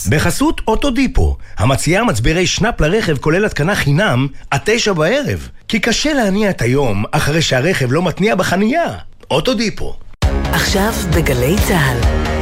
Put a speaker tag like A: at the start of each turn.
A: בחסות אוטודיפו, המציעה מצברי שנאפ לרכב כולל התקנה חינם עד 9 בערב. כי קשה להניע את היום אחרי שהרכב לא מתניע בחנייה. אוטודיפו.
B: עכשיו בגלי צהל,